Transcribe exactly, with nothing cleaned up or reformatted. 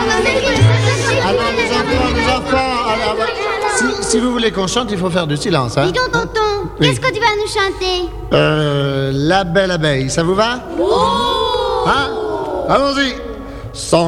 Alors les enfants, les enfants, alors, si, si vous voulez qu'on chante, il faut faire du silence. Hein. Dis donc, tonton, Oui. qu'est-ce que tu vas nous chanter? Euh, la belle abeille, ça vous va? Oh! Hein? Allons-y. Sans